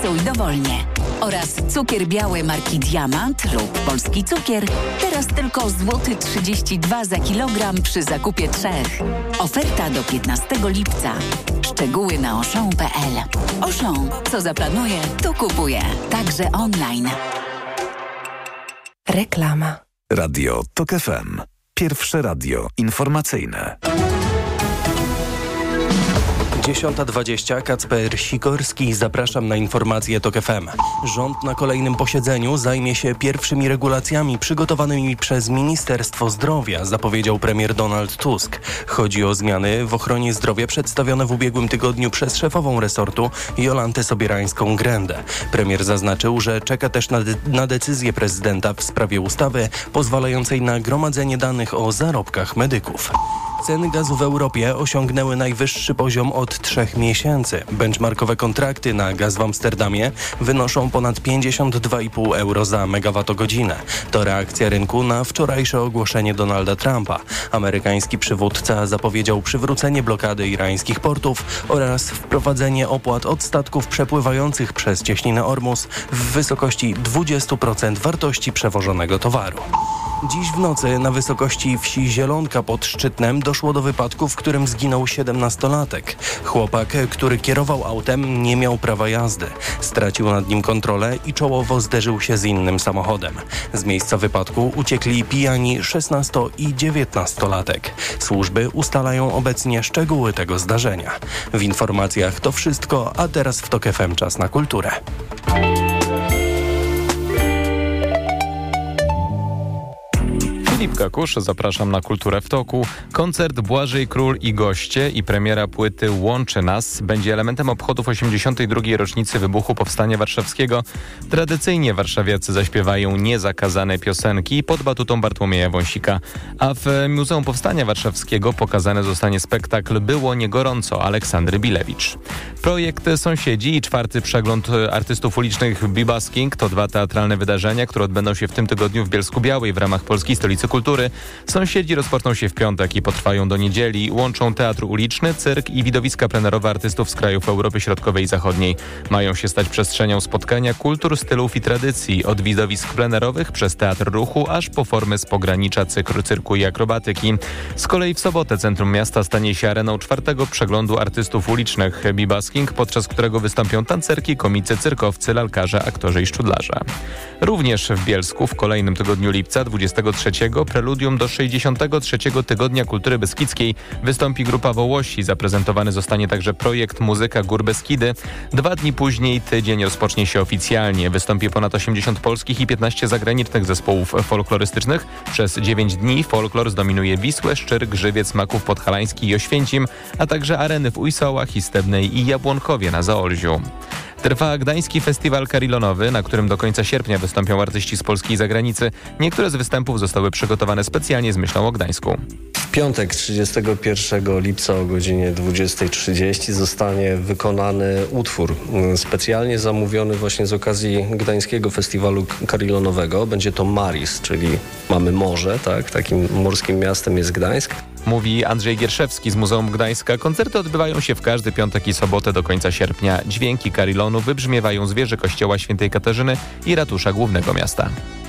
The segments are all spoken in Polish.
Głosuj dowolnie. Oraz cukier biały marki Diamant lub Polski Cukier. Teraz tylko złoty 32 za kilogram przy zakupie 3. Oferta do 15 lipca. Szczegóły na auchan.pl. Auchan. Co zaplanuje, to kupuje. Także online. Reklama. Radio TOK FM. Pierwsze radio informacyjne. 10:20. Kacper Sikorski. Zapraszam na informacje TOK FM. Rząd na kolejnym posiedzeniu zajmie się pierwszymi regulacjami przygotowanymi przez Ministerstwo Zdrowia, zapowiedział premier Donald Tusk. Chodzi o zmiany w ochronie zdrowia przedstawione w ubiegłym tygodniu przez szefową resortu Jolantę Sobierańską-Grendę. Premier zaznaczył, że czeka też na decyzję prezydenta w sprawie ustawy pozwalającej na gromadzenie danych o zarobkach medyków. Ceny gazu w Europie osiągnęły najwyższy poziom od 3 miesięcy. Benchmarkowe kontrakty na gaz w Amsterdamie wynoszą ponad 52,5 euro za megawattogodzinę. To reakcja rynku na wczorajsze ogłoszenie Donalda Trumpa. Amerykański przywódca zapowiedział przywrócenie blokady irańskich portów oraz wprowadzenie opłat od statków przepływających przez cieśninę Ormus w wysokości 20% wartości przewożonego towaru. Dziś w nocy na wysokości wsi Zielonka pod Szczytnem doszło do wypadku, w którym zginął 17-latek. Chłopak, który kierował autem, nie miał prawa jazdy. Stracił nad nim kontrolę i czołowo zderzył się z innym samochodem. Z miejsca wypadku uciekli pijani 16- i 19-latek. Służby ustalają obecnie szczegóły tego zdarzenia. W informacjach to wszystko, a teraz w TOK FM czas na kulturę. Filip Kakusz, zapraszam na Kulturę w toku. Koncert Błażej Król i goście i premiera płyty Łączy Nas będzie elementem obchodów 82. rocznicy wybuchu Powstania Warszawskiego. Tradycyjnie warszawiacy zaśpiewają niezakazane piosenki pod batutą Bartłomieja Wąsika. A w Muzeum Powstania Warszawskiego pokazany zostanie spektakl Było nie gorąco Aleksandry Bilewicz. Projekt Sąsiedzi i 4. przegląd artystów ulicznych Bibasking to 2 teatralne wydarzenia, które odbędą się w tym tygodniu w Bielsku-Białej w ramach Polskiej Stolicy Kultury. Sąsiedzi rozpoczną się w piątek i potrwają do niedzieli. Łączą teatr uliczny, cyrk i widowiska plenerowe artystów z krajów Europy Środkowej i Zachodniej. Mają się stać przestrzenią spotkania kultur, stylów i tradycji. Od widowisk plenerowych przez teatr ruchu, aż po formy z pogranicza cyrku i akrobatyki. Z kolei w sobotę centrum miasta stanie się areną 4. przeglądu artystów ulicznych Bibasking, podczas którego wystąpią tancerki, komicy, cyrkowcy, lalkarze, aktorzy i szczudlarze. Również w Bielsku w kolejnym tygodniu lipca 23 preludium do 63. Tygodnia Kultury Beskidzkiej wystąpi grupa Wołosi. Zaprezentowany zostanie także projekt Muzyka Gór Beskidy. 2 dni później tydzień rozpocznie się oficjalnie. Wystąpi ponad 80 polskich i 15 zagranicznych zespołów folklorystycznych. Przez 9 dni folklor zdominuje Wisłę, Szczyrk, Grzywiec, Maków Podhalański i Oświęcim, a także areny w Ujsołach, Istebnej i Jabłonkowie na Zaolziu. Trwa Gdański Festiwal Karilonowy, na którym do końca sierpnia wystąpią artyści z Polski i zagranicy. Niektóre z występów zostały przygotowane specjalnie z myślą o Gdańsku. W piątek 31 lipca o godzinie 20:30 zostanie wykonany utwór specjalnie zamówiony właśnie z okazji Gdańskiego Festiwalu Karilonowego. Będzie to Maris, czyli mamy morze, tak? Takim morskim miastem jest Gdańsk. Mówi Andrzej Gierszewski z Muzeum Gdańska. Koncerty odbywają się w każdy piątek i sobotę do końca sierpnia. Dźwięki Karilonu wybrzmiewają z wieży kościoła Świętej Katarzyny i ratusza głównego miasta.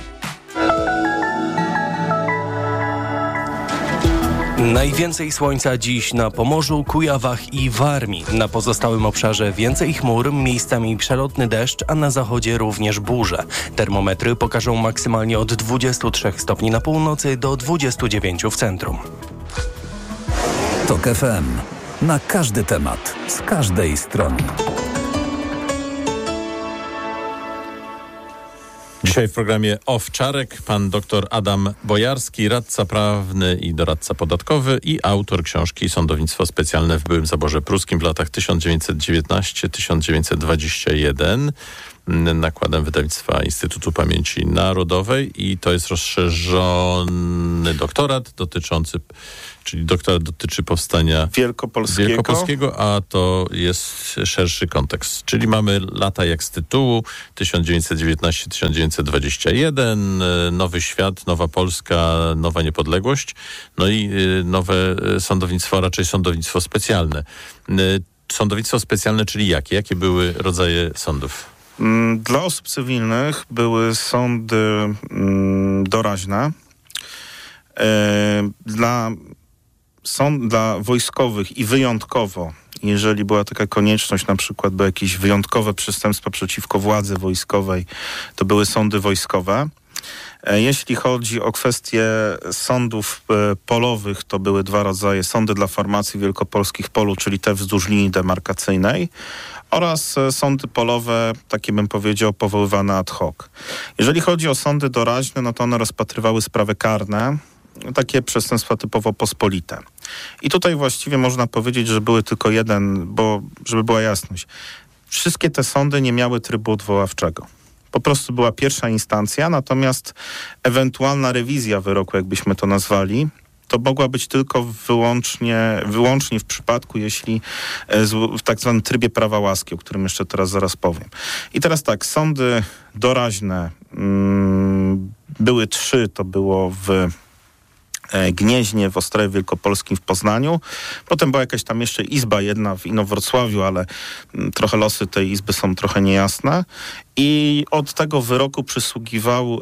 Najwięcej słońca dziś na Pomorzu, Kujawach i Warmii. Na pozostałym obszarze więcej chmur, miejscami przelotny deszcz, a na zachodzie również burze. Termometry pokażą maksymalnie od 23 stopni na północy do 29 w centrum. TOK FM. Na każdy temat, z każdej strony. Dzisiaj w programie Owczarek pan dr Adam Bojarski, radca prawny i doradca podatkowy i autor książki Sądownictwo specjalne w byłym zaborze pruskim w latach 1919-1921 nakładem wydawnictwa Instytutu Pamięci Narodowej i to jest rozszerzony doktorat czyli doktorat dotyczy powstania Wielkopolskiego, a to jest szerszy kontekst. Czyli mamy lata jak z tytułu 1919-1921, Nowy Świat, Nowa Polska, Nowa Niepodległość, no i nowe sądownictwo, a raczej sądownictwo specjalne. Sądownictwo specjalne, czyli jakie? Jakie były rodzaje sądów? Dla osób cywilnych były sądy doraźne. Dla wojskowych i wyjątkowo, jeżeli była taka konieczność, na przykład by jakieś wyjątkowe przestępstwa przeciwko władzy wojskowej, to były sądy wojskowe. Jeśli chodzi o kwestie sądów polowych, to były dwa rodzaje. Sądy dla formacji wielkopolskich polu, czyli te wzdłuż linii demarkacyjnej, oraz sądy polowe, takie bym powiedział, powoływane ad hoc. Jeżeli chodzi o sądy doraźne, no to one rozpatrywały sprawy karne, takie przestępstwa typowo pospolite. I tutaj właściwie można powiedzieć, że były tylko jeden, bo żeby była jasność, wszystkie te sądy nie miały trybu odwoławczego. Po prostu była pierwsza instancja, natomiast ewentualna rewizja wyroku, jakbyśmy to nazwali, to mogła być tylko wyłącznie w przypadku, jeśli w tak zwanym trybie prawa łaski, o którym jeszcze teraz zaraz powiem. I teraz tak, sądy doraźne były 3, to było w Gnieźnie, w Ostrowie Wielkopolskim, w Poznaniu. Potem była jakaś tam jeszcze izba jedna w Inowrocławiu, ale trochę losy tej izby są trochę niejasne. I od tego wyroku przysługiwał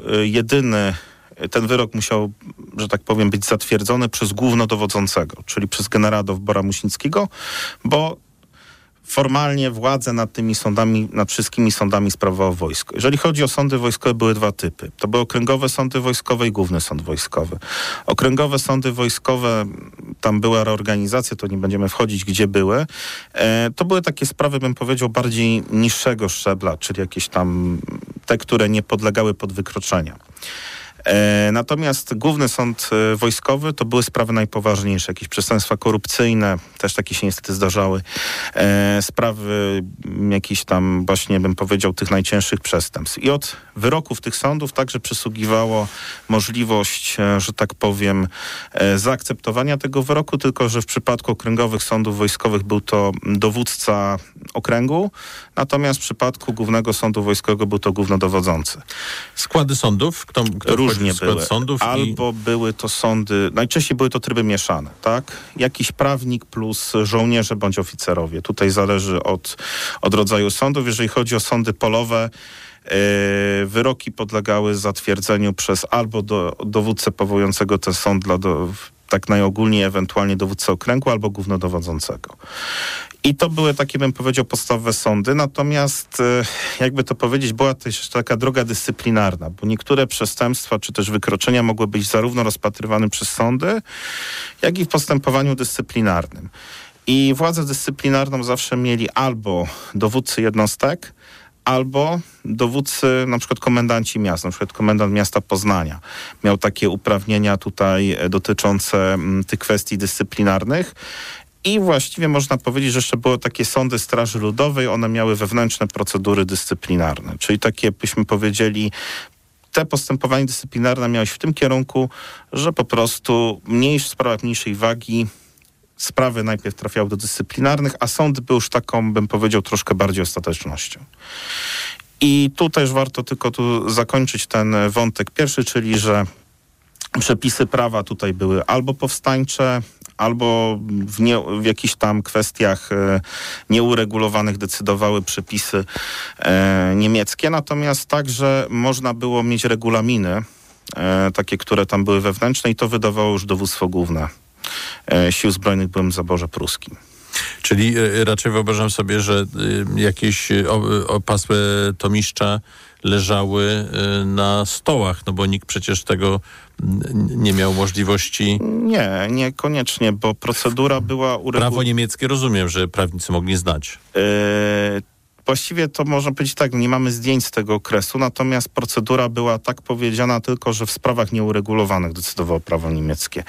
ten wyrok musiał, że tak powiem, być zatwierdzony przez głównodowodzącego, czyli przez generała Dowbora Muśnickiego, bo formalnie władzę nad tymi sądami, nad wszystkimi sądami sprawowało wojsko. Jeżeli chodzi o sądy wojskowe, były 2 typy. To były okręgowe sądy wojskowe i główny sąd wojskowy. Okręgowe sądy wojskowe, tam była reorganizacja, to nie będziemy wchodzić, gdzie były. To były takie sprawy, bym powiedział, bardziej niższego szczebla, czyli jakieś tam te, które nie podlegały pod wykroczenia. Natomiast Główny Sąd Wojskowy to były sprawy najpoważniejsze, jakieś przestępstwa korupcyjne, też takie się niestety zdarzały, sprawy jakieś tam właśnie, bym powiedział, tych najcięższych przestępstw. I od wyroków tych sądów także przysługiwało możliwość, że tak powiem, zaakceptowania tego wyroku, tylko że w przypadku okręgowych sądów wojskowych był to dowódca okręgu, natomiast w przypadku Głównego Sądu Wojskowego był to głównodowodzący. Składy sądów? Kto różnie były. Sądów albo były to sądy, najczęściej były to tryby mieszane, tak? Jakiś prawnik plus żołnierze bądź oficerowie. Tutaj zależy od rodzaju sądów. Jeżeli chodzi o sądy polowe, wyroki podlegały zatwierdzeniu przez albo dowódcę powołującego ten sąd tak najogólniej, ewentualnie dowódcę okręgu albo głównodowodzącego. I to były takie, bym powiedział, podstawowe sądy, natomiast jakby to powiedzieć, była też taka droga dyscyplinarna, bo niektóre przestępstwa czy też wykroczenia mogły być zarówno rozpatrywane przez sądy, jak i w postępowaniu dyscyplinarnym. I władzę dyscyplinarną zawsze mieli albo dowódcy jednostek, albo dowódcy, na przykład komendanci miast, na przykład komendant miasta Poznania miał takie uprawnienia tutaj dotyczące tych kwestii dyscyplinarnych. I właściwie można powiedzieć, że jeszcze były takie sądy Straży Ludowej, one miały wewnętrzne procedury dyscyplinarne, czyli takie, byśmy powiedzieli, te postępowanie dyscyplinarne miało się w tym kierunku, że po prostu w sprawach mniejszej wagi sprawy najpierw trafiały do dyscyplinarnych, a sąd był już taką, bym powiedział, troszkę bardziej ostatecznością. I tu też warto tylko zakończyć ten wątek pierwszy, czyli że przepisy prawa tutaj były albo powstańcze, albo w jakichś tam kwestiach nieuregulowanych decydowały przepisy niemieckie. Natomiast także można było mieć regulaminy, takie, które tam były wewnętrzne i to wydawało już dowództwo główne Sił Zbrojnych w byłym zaborze pruskim. Czyli raczej wyobrażam sobie, że jakieś opasłe tomiszcza leżały na stołach, no bo nikt przecież tego nie miał możliwości. Nie, niekoniecznie, bo procedura była Prawo niemieckie rozumiem, że prawnicy mogli znać. Właściwie to można powiedzieć tak, nie mamy zdjęć z tego okresu, natomiast procedura była tak powiedziana tylko, że w sprawach nieuregulowanych decydowało prawo niemieckie.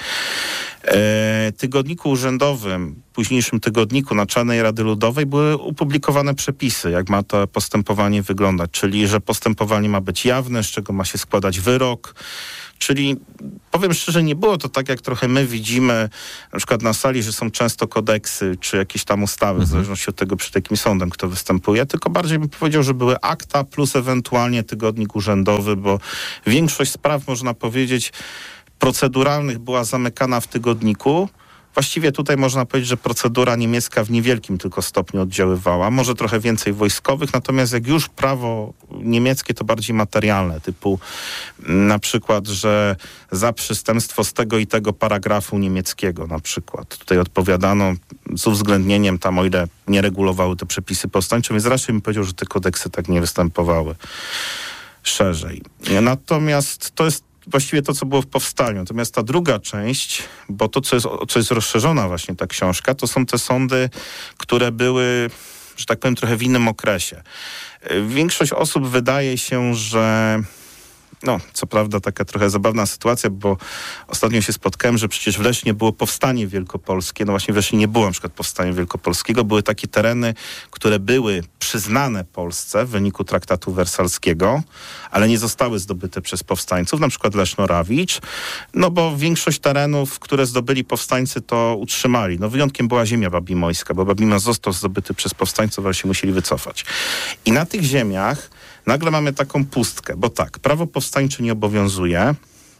Tygodniku urzędowym, późniejszym tygodniku Naczelnej Rady Ludowej były opublikowane przepisy, jak ma to postępowanie wyglądać, czyli że postępowanie ma być jawne, z czego ma się składać wyrok. Czyli powiem szczerze, nie było to tak, jak trochę my widzimy na przykład na sali, że są często kodeksy czy jakieś tam ustawy, w zależności od tego, przed jakim sądem kto występuje, tylko bardziej bym powiedział, że były akta plus ewentualnie tygodnik urzędowy, bo większość spraw, można powiedzieć, proceduralnych była zamykana w tygodniku, Właściwie tutaj można powiedzieć, że procedura niemiecka w niewielkim tylko stopniu oddziaływała. Może trochę więcej wojskowych, natomiast jak już prawo niemieckie, to bardziej materialne, typu na przykład, że za przestępstwo z tego i tego paragrafu niemieckiego na przykład. Tutaj odpowiadano z uwzględnieniem tam, o ile nie regulowały te przepisy powstańcze, więc raczej bym powiedział, że te kodeksy tak nie występowały szerzej. Natomiast to jest właściwie to, co było w powstaniu. Natomiast ta druga część, bo to, co jest rozszerzona właśnie ta książka, to są te sądy, które były, że tak powiem, trochę w innym okresie. Większość osób wydaje się, że co prawda taka trochę zabawna sytuacja, bo ostatnio się spotkałem, że przecież w Lesznie było powstanie wielkopolskie. No właśnie w Lesznie nie było na przykład powstania wielkopolskiego. Były takie tereny, które były przyznane Polsce w wyniku traktatu wersalskiego, ale nie zostały zdobyte przez powstańców, na przykład Leszno-Rawicz, bo większość terenów, które zdobyli powstańcy, to utrzymali. Wyjątkiem była ziemia babimojska, bo Babima został zdobyty przez powstańców, ale się musieli wycofać. I na tych ziemiach nagle mamy taką pustkę, bo tak, prawo powstańcze nie obowiązuje,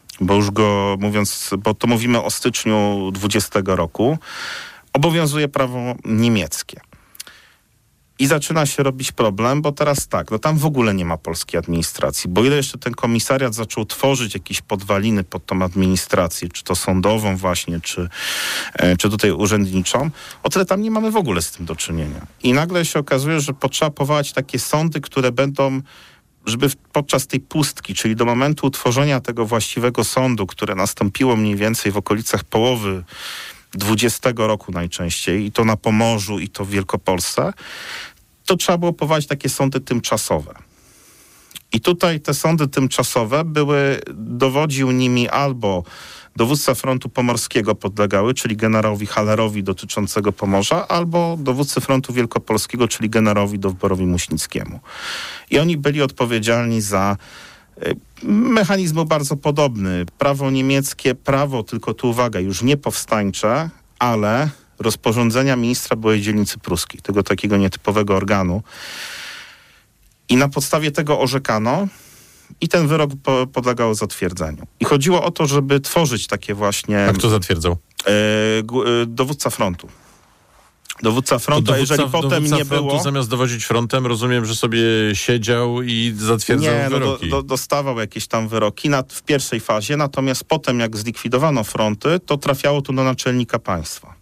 bo to mówimy o styczniu 20 roku, obowiązuje prawo niemieckie. I zaczyna się robić problem, bo teraz tak, tam w ogóle nie ma polskiej administracji, bo ile jeszcze ten komisariat zaczął tworzyć jakieś podwaliny pod tą administrację, czy to sądową właśnie, czy tutaj urzędniczą, o tyle tam nie mamy w ogóle z tym do czynienia. I nagle się okazuje, że potrzeba powołać takie sądy, które będą, żeby podczas tej pustki, czyli do momentu utworzenia tego właściwego sądu, które nastąpiło mniej więcej w okolicach połowy 20 roku najczęściej, i to na Pomorzu, i to w Wielkopolsce, to trzeba było powołać takie sądy tymczasowe. I tutaj te sądy tymczasowe dowodził nimi albo dowódca frontu pomorskiego podlegały, czyli generałowi Hallerowi dotyczącego Pomorza, albo dowódcy frontu wielkopolskiego, czyli generałowi Dowborowi Muśnickiemu. I oni byli odpowiedzialni za mechanizm był bardzo podobny. Prawo niemieckie, tylko tu uwaga, już nie powstańcze, ale rozporządzenia ministra byłej dzielnicy pruskiej, tego takiego nietypowego organu. I na podstawie tego orzekano i ten wyrok podlegał zatwierdzeniu. I chodziło o to, żeby tworzyć takie właśnie... A kto zatwierdzał? Dowódca frontu. Dowódca frontu, a jeżeli potem nie było... Zamiast dowodzić frontem, rozumiem, że sobie siedział i zatwierdzał wyroki. Dostawał jakieś tam wyroki w pierwszej fazie, natomiast potem jak zlikwidowano fronty, to trafiało to do naczelnika państwa.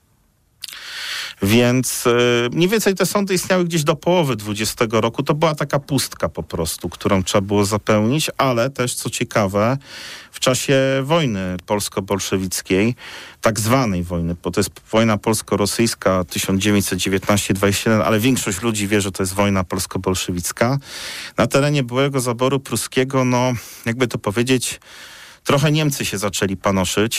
Więc mniej więcej te sądy istniały gdzieś do połowy 20 roku. To była taka pustka po prostu, którą trzeba było zapełnić, ale też, co ciekawe, w czasie wojny polsko-bolszewickiej, tak zwanej wojny, bo to jest wojna polsko-rosyjska 1919-21, ale większość ludzi wie, że to jest wojna polsko-bolszewicka. Na terenie byłego zaboru pruskiego, jakby to powiedzieć, trochę Niemcy się zaczęli panoszyć,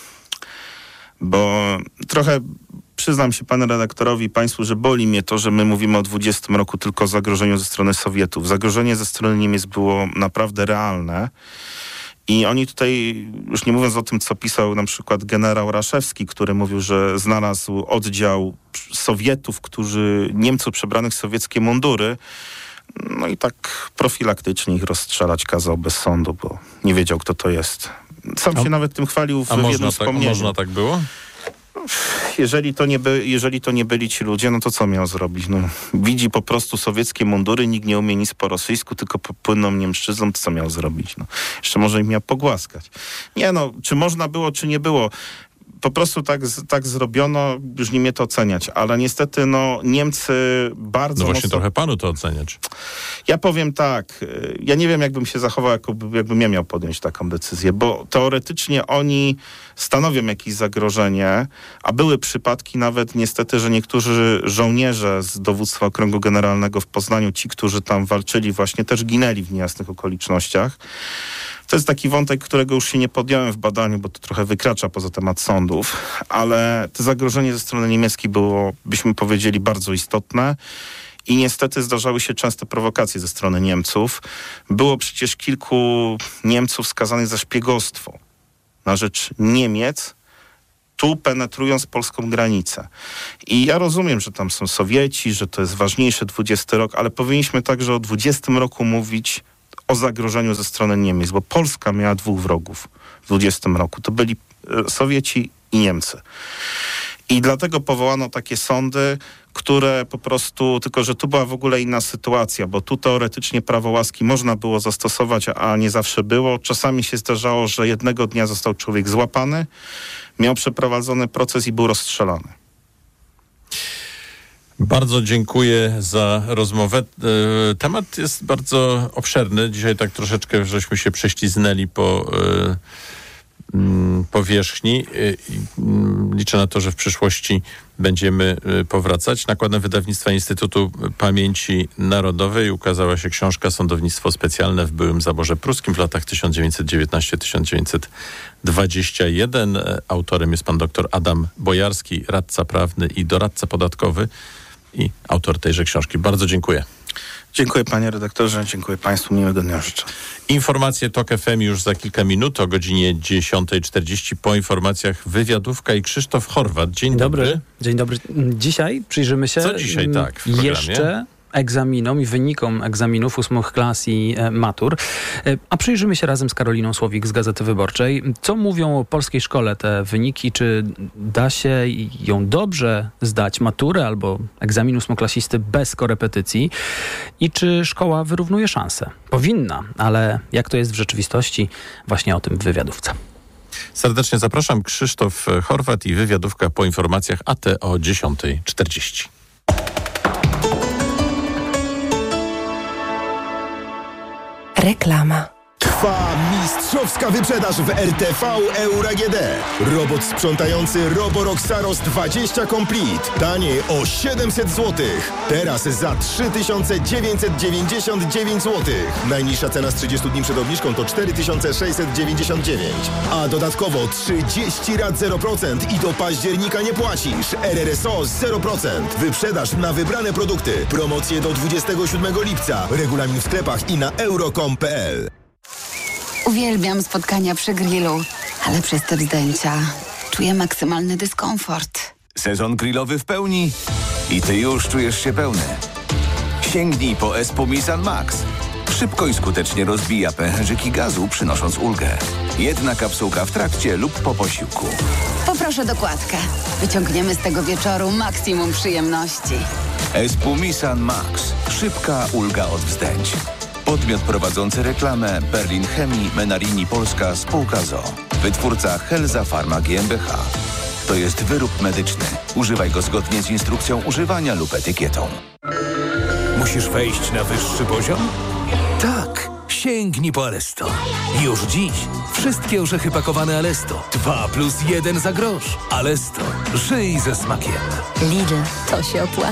bo trochę... Przyznam się panu redaktorowi i państwu, że boli mnie to, że my mówimy o 20 roku tylko o zagrożeniu ze strony Sowietów. Zagrożenie ze strony Niemiec było naprawdę realne i oni tutaj, już nie mówiąc o tym, co pisał na przykład generał Raszewski, który mówił, że znalazł oddział Sowietów, Niemców przebranych w sowieckie mundury, i tak profilaktycznie ich rozstrzelać kazał bez sądu, bo nie wiedział, kto to jest. Sam się nawet tym chwalił w jednym wspomnieniu. A można tak było? Jeżeli to nie byli ci ludzie, to co miał zrobić? Widzi po prostu sowieckie mundury, nikt nie umie nic po rosyjsku, tylko płynną niemszczyzną, to co miał zrobić? Jeszcze może im miał pogłaskać. Nie, czy można było, czy nie było. Po prostu tak zrobiono, już nie mnie to oceniać, ale niestety Niemcy bardzo właśnie trochę panu to oceniać. Ja powiem tak, ja nie wiem, jakbym się zachował, jakbym ja miał podjąć taką decyzję, bo teoretycznie oni stanowią jakieś zagrożenie, a były przypadki nawet niestety, że niektórzy żołnierze z dowództwa Okręgu Generalnego w Poznaniu, ci, którzy tam walczyli, właśnie też ginęli w niejasnych okolicznościach. To jest taki wątek, którego już się nie podjąłem w badaniu, bo to trochę wykracza poza temat sądów, ale to zagrożenie ze strony niemieckiej było, byśmy powiedzieli, bardzo istotne i niestety zdarzały się częste prowokacje ze strony Niemców. Było przecież kilku Niemców skazanych za szpiegostwo na rzecz Niemiec, tu penetrując polską granicę. I ja rozumiem, że tam są Sowieci, że to jest ważniejsze 20 rok, ale powinniśmy także o 20 roku mówić o zagrożeniu ze strony Niemiec, bo Polska miała dwóch wrogów w 20 roku. To byli Sowieci i Niemcy. I dlatego powołano takie sądy, które po prostu, tylko że tu była w ogóle inna sytuacja, bo tu teoretycznie prawo łaski można było zastosować, a nie zawsze było. Czasami się zdarzało, że jednego dnia został człowiek złapany, miał przeprowadzony proces i był rozstrzelany. Bardzo dziękuję za rozmowę. Temat jest bardzo obszerny. Dzisiaj tak troszeczkę żeśmy się prześliznęli po powierzchni. Liczę na to, że w przyszłości będziemy powracać. Nakładem wydawnictwa Instytutu Pamięci Narodowej ukazała się książka Sądownictwo specjalne w byłym zaborze pruskim w latach 1919-1921. Autorem jest pan dr Adam Bojarski, radca prawny i doradca podatkowy i autor tejże książki. Bardzo dziękuję. Dziękuję panie redaktorze, dziękuję państwu, miłego dnia życzę. Informacje TOK FM już za kilka minut o godzinie 10:40. Po informacjach wywiadówka i Krzysztof Horwat. Dzień dobry. Dzień dobry. Dzisiaj przyjrzymy się Co dzisiaj tak w programie? Jeszcze egzaminom i wynikom egzaminów 8 klas i matur. A przyjrzymy się razem z Karoliną Słowik z Gazety Wyborczej. Co mówią o polskiej szkole te wyniki? Czy da się ją dobrze zdać, maturę albo egzamin 8-klasisty bez korepetycji? I czy szkoła wyrównuje szanse? Powinna, ale jak to jest w rzeczywistości? Właśnie o tym w wywiadówce. Serdecznie zapraszam. Krzysztof Horwat i wywiadówka po informacjach AT o 10:40. Reklama. Trwa mistrzowska wyprzedaż w RTV Euro AGD. Robot sprzątający Roborock Saros 20 Complete. Taniej o 700 zł. Teraz za 3999 zł. Najniższa cena z 30 dni przed obniżką to 4699. A dodatkowo 30 rat 0% i do października nie płacisz. RRSO 0%. Wyprzedaż na wybrane produkty. Promocje do 27 lipca. Regulamin w sklepach i na euro.com.pl. Uwielbiam spotkania przy grillu, ale przez te zdjęcia czuję maksymalny dyskomfort. Sezon grillowy w pełni i ty już czujesz się pełny. Sięgnij po Espumisan Max. Szybko i skutecznie rozbija pęcherzyki gazu, przynosząc ulgę. Jedna kapsułka w trakcie lub po posiłku. Poproszę dokładkę. Wyciągniemy z tego wieczoru maksimum przyjemności. Espumisan Max. Szybka ulga od wzdęć. Podmiot prowadzący reklamę Berlin Chemii Menarini Polska Spółka ZOO. Wytwórca Helza Pharma GmbH. To jest wyrób medyczny. Używaj go zgodnie z instrukcją używania lub etykietą. Musisz wejść na wyższy poziom? Tak. Sięgnij po Alesto. Już dziś wszystkie orzechy pakowane Alesto. 2+1 za grosz. Alesto. Żyj ze smakiem. Lidl, to się opłaca.